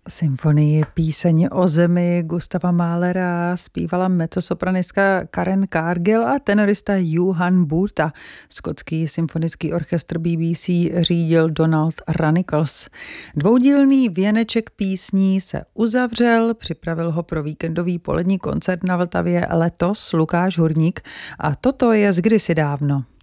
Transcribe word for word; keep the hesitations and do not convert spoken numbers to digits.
Symfonii Píseň o zemi Gustava Mahlera zpívala mezzosopranistka Karen Cargill a tenorista Johan Botha. Skotský symfonický orchestr B B C řídil Donald Runnicles. Dvoudílný věneček písní se uzavřel, připravil ho pro víkendový polední koncert na Vltavě letos Lukáš Hurník a toto je z kdysi dávno.